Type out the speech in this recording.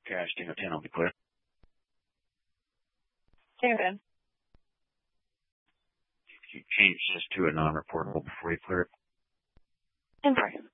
Cash, Tango 10, I'll be clear. Tango 10. You change this to a non-reportable before you clear it. 10-4.